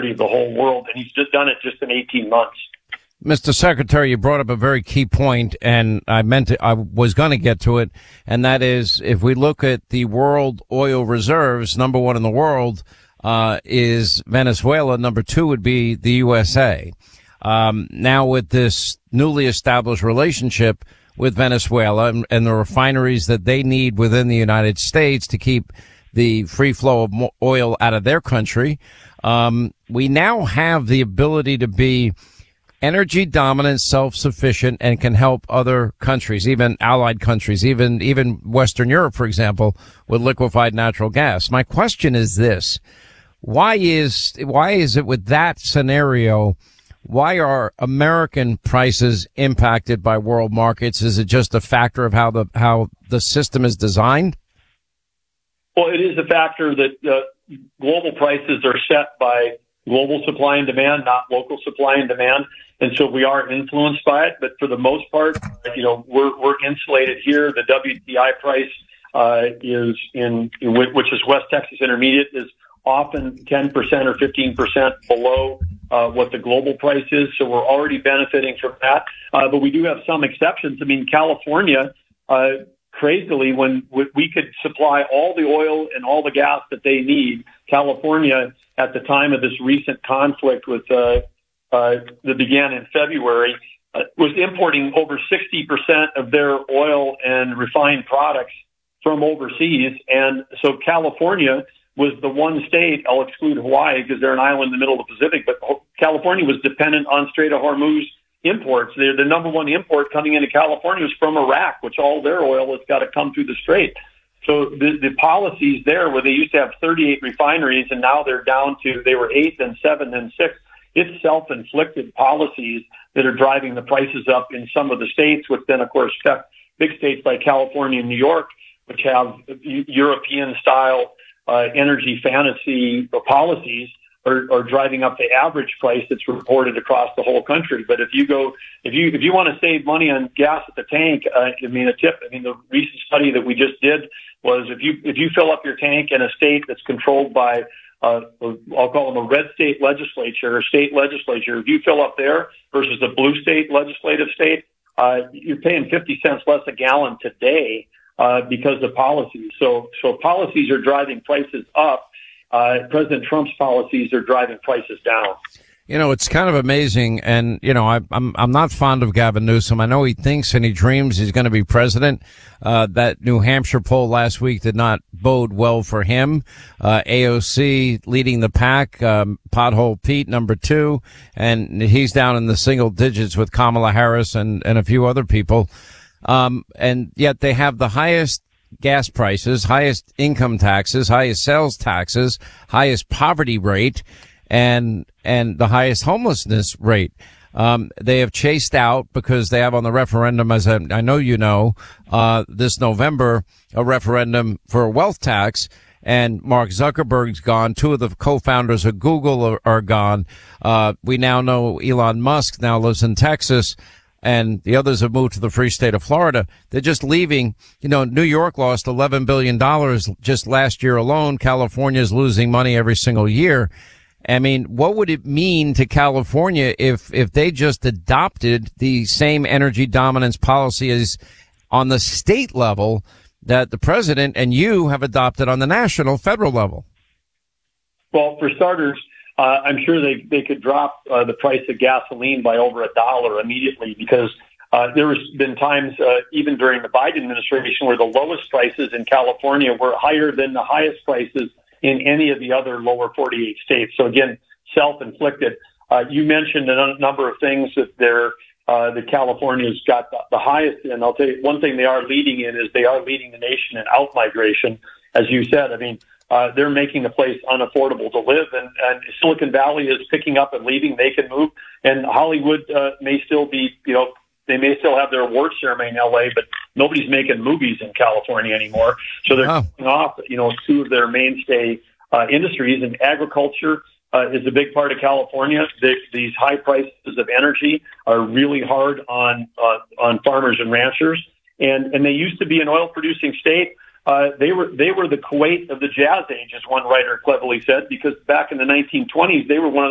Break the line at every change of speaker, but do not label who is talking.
prosperity of the whole world, and he's just done it just in 18 months.
Mr. Secretary, you brought up a very key point, and I was going to get to it, and that is, if we look at the world oil reserves, number one in the world is Venezuela. Number two would be the USA. Now with this newly established relationship with Venezuela and the refineries that they need within the United States to keep the free flow of oil out of their country, we now have the ability to be energy dominant, self-sufficient, and can help other countries, even allied countries, even Western Europe, for example, with liquefied natural gas. My question is this: why is it with that scenario? Why are American prices impacted by world markets? Is it just a factor of how the system is designed?
Well, it is a factor that global prices are set by global supply and demand, not local supply and demand. And so we are influenced by it. But for the most part, we're insulated here. The WTI price which is West Texas Intermediate, is often 10% or 15% below what the global price is. So we're already benefiting from that. But we do have some exceptions. I mean, California, crazily, when we could supply all the oil and all the gas that they need, California, at the time of this recent conflict that began in February, was importing over 60% of their oil and refined products from overseas. And so California was the one state, I'll exclude Hawaii because they're an island in the middle of the Pacific, but California was dependent on Strait of Hormuz imports. The number one import coming into California was from Iraq, which all their oil has got to come through the strait. So the policies there, where they used to have 38 refineries and now they're down to, they were 8, then 7, then 6. It's self-inflicted policies that are driving the prices up in some of the states, which then, of course, affect big states like California and New York, which have European-style energy fantasy policies, are driving up the average price that's reported across the whole country. But if you want to save money on gas at the tank, the recent study that we just did was if you fill up your tank in a state that's controlled by I'll call them a red state legislature or state legislature, if you fill up there versus a blue state legislative state, you're paying 50 cents less a gallon today because of policies. So policies are driving prices up. President Trump's policies are driving prices down.
You know, it's kind of amazing. And, I'm not fond of Gavin Newsom. I know he thinks and he dreams he's going to be president. That New Hampshire poll last week did not bode well for him. AOC leading the pack, Pothole Pete number 2, and he's down in the single digits with Kamala Harris and a few other people. And yet they have the highest gas prices, highest income taxes, highest sales taxes, highest poverty rate, and the highest homelessness rate. They have chased out, because they have on the referendum, as I know you know, this November, a referendum for a wealth tax, and Mark Zuckerberg's gone. 2 of the co-founders of Google are gone. We now know Elon Musk now lives in Texas, and the others have moved to the free state of Florida. They're just leaving. New York lost $11 billion just last year alone. California's losing money every single year. I mean, what would it mean to California if they just adopted the same energy dominance policies on the state level that the president and you have adopted on the national federal level?
Well, for starters, I'm sure they could drop the price of gasoline by over $1 immediately, because there has been times, even during the Biden administration, where the lowest prices in California were higher than the highest prices in any of the other lower 48 states. So again, self-inflicted. You mentioned a number of things that California's got the highest, and I'll tell you one thing they are leading in is they are leading the nation in out-migration. As you said, I mean, they're making the place unaffordable to live, and Silicon Valley is picking up and leaving. They can move, and Hollywood may still be, they may still have their award ceremony in LA, but nobody's making movies in California anymore. So they're cutting off, 2 of their mainstay industries, and agriculture is a big part of California. These high prices of energy are really hard on farmers and ranchers, and they used to be an oil producing state. They were the Kuwait of the Jazz Age, as one writer cleverly said, because back in the 1920s, they were one of